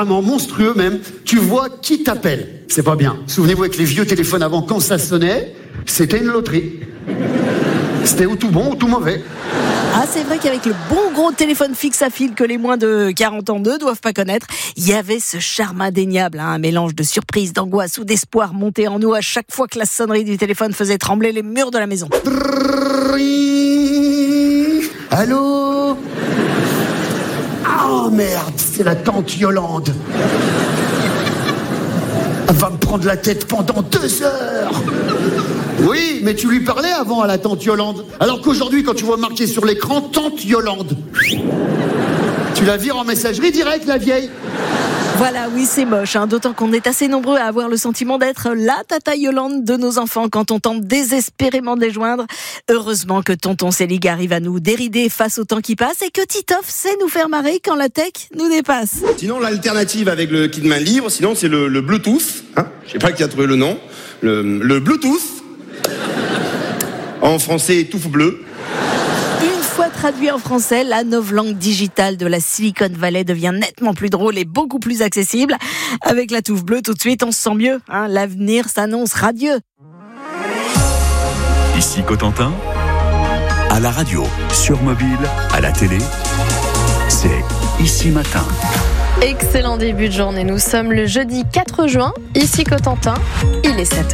vraiment monstrueux même. Tu vois qui t'appelle. C'est pas bien. Souvenez-vous avec les vieux téléphones avant, quand ça sonnait, c'était une loterie. C'était ou tout bon ou tout mauvais. Ah, c'est vrai qu'avec le bon gros téléphone fixe à fil que les moins de 40 ans ne doivent pas connaître, il y avait ce charme indéniable, un mélange de surprise, d'angoisse ou d'espoir monté en nous à chaque fois que la sonnerie du téléphone faisait trembler les murs de la maison. Allô? Oh merde, c'est la tante Yolande. Elle va me prendre la tête pendant 2 heures. Oui, mais tu lui parlais avant à la tante Yolande. Alors qu'aujourd'hui, quand tu vois marqué sur l'écran tante Yolande, tu la vires en messagerie directe, la vieille. Voilà, oui, c'est moche, d'autant qu'on est assez nombreux à avoir le sentiment d'être la tata Yolande de nos enfants quand on tente désespérément de les joindre. Heureusement que tonton Célig arrive à nous dérider face au temps qui passe et que Titoff sait nous faire marrer quand la tech nous dépasse. Sinon, l'alternative avec le kit main libre, sinon c'est le Bluetooth. Je sais pas qui a trouvé le nom. Le Bluetooth. En français, touffe bleu. Une fois traduit en français, la novlangue digitale de la Silicon Valley devient nettement plus drôle et beaucoup plus accessible. Avec la touffe bleue, tout de suite, on se sent mieux. L'avenir s'annonce radieux. Ici Cotentin, à la radio, sur mobile, à la télé, c'est Ici Matin. Excellent début de journée. Nous sommes le jeudi 4 juin. Ici Cotentin, il est 7h.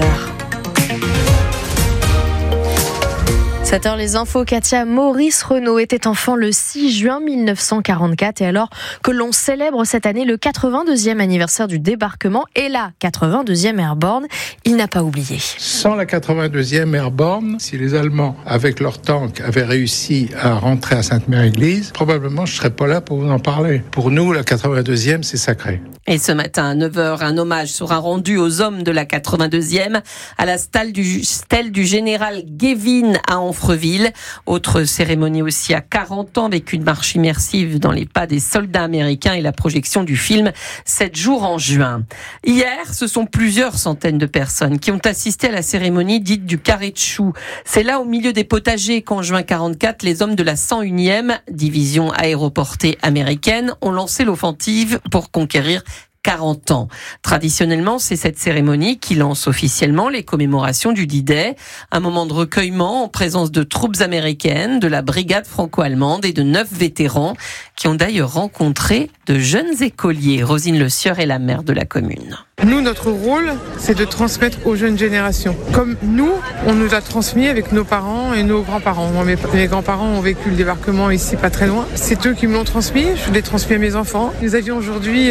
7h, les infos. Katia, Maurice Renaud était enfant le 6 juin 1944 et alors que l'on célèbre cette année le 82e anniversaire du débarquement et la 82e Airborne, il n'a pas oublié. Sans la 82e Airborne, si les Allemands, avec leurs tanks, avaient réussi à rentrer à Sainte-Mère-Église, probablement je ne serais pas là pour vous en parler. Pour nous, la 82e, c'est sacré. Et ce matin, à 9h, un hommage sera rendu aux hommes de la 82e à la stèle du général Guevin à Amfreville. Autre cérémonie aussi à 40 ans avec une marche immersive dans les pas des soldats américains et la projection du film 7 jours en juin. Hier, ce sont plusieurs centaines de personnes qui ont assisté à la cérémonie dite du carré de choux. C'est là, au milieu des potagers, qu'en juin 44, les hommes de la 101e division aéroportée américaine ont lancé l'offensive pour conquérir 40 ans. Traditionnellement, c'est cette cérémonie qui lance officiellement les commémorations du D-Day, un moment de recueillement en présence de troupes américaines, de la brigade franco-allemande et de 9 vétérans qui ont d'ailleurs rencontré de jeunes écoliers. Rosine Le Sieur est la maire de la commune. Nous, notre rôle, c'est de transmettre aux jeunes générations. Comme nous, on nous a transmis avec nos parents et nos grands-parents. Moi, mes grands-parents ont vécu le débarquement ici, pas très loin. C'est eux qui me l'ont transmis, je l'ai transmis à mes enfants. Nous avions aujourd'hui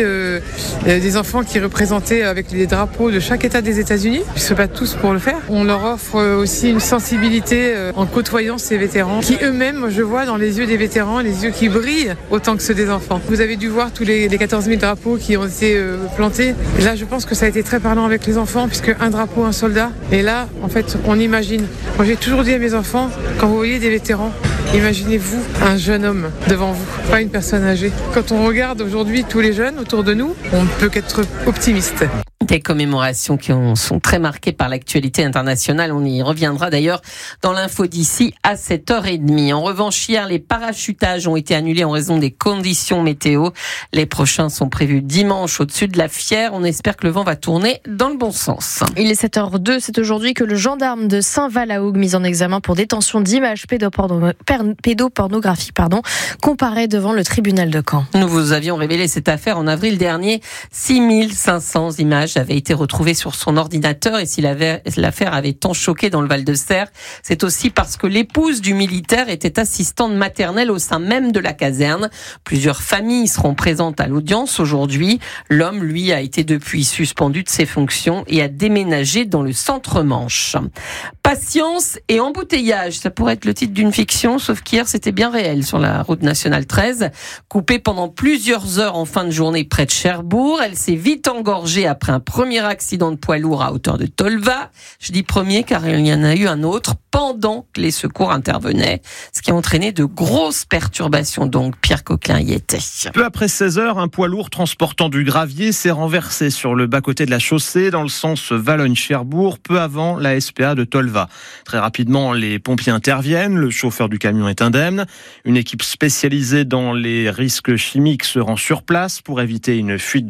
des enfants qui représentaient avec les drapeaux de chaque État des États-Unis. Ils se battent tous pour le faire. On leur offre aussi une sensibilité en côtoyant ces vétérans qui eux-mêmes, je vois dans les yeux des vétérans, les yeux qui brillent autant que ceux des enfants. Vous avez dû voir tous les 14 000 drapeaux qui ont été plantés. Et là, je pense que ça a été très parlant avec les enfants puisque un drapeau, un soldat. Et là, en fait, on imagine. Moi, j'ai toujours dit à mes enfants, quand vous voyez des vétérans, imaginez-vous un jeune homme devant vous, pas une personne âgée. Quand on regarde aujourd'hui tous les jeunes autour de nous, on ne peut qu'être optimiste. Des commémorations qui sont très marquées par l'actualité internationale. On y reviendra d'ailleurs dans l'info d'ici à 7h30. En revanche, hier, les parachutages ont été annulés en raison des conditions météo. Les prochains sont prévus dimanche au-dessus de la Fière. On espère que le vent va tourner dans le bon sens. Il est 7h02. C'est aujourd'hui que le gendarme de Saint-Val-la-Hougue, mis en examen pour détention d'images pédopornographie, comparaît devant le tribunal de Caen. Nous vous avions révélé cette affaire en avril dernier. 6500 images avait été retrouvé sur son ordinateur et si l'affaire avait tant choqué dans le Val-de-Serre, c'est aussi parce que l'épouse du militaire était assistante maternelle au sein même de la caserne. Plusieurs familles seront présentes à l'audience aujourd'hui. L'homme, lui, a été depuis suspendu de ses fonctions et a déménagé dans le centre-Manche. Patience et embouteillage, ça pourrait être le titre d'une fiction, sauf qu'hier c'était bien réel sur la route nationale 13. Coupée pendant plusieurs heures en fin de journée près de Cherbourg, elle s'est vite engorgée après un premier accident de poids lourd à hauteur de Tolva. Je dis premier car il y en a eu un autre pendant que les secours intervenaient, ce qui a entraîné de grosses perturbations. Donc Pierre Coquelin y était. Peu après 16h, un poids lourd transportant du gravier s'est renversé sur le bas-côté de la chaussée dans le sens Valognes-Cherbourg, peu avant la SPA de Tolva. Très rapidement, les pompiers interviennent, le chauffeur du camion est indemne. Une équipe spécialisée dans les risques chimiques se rend sur place pour éviter une fuite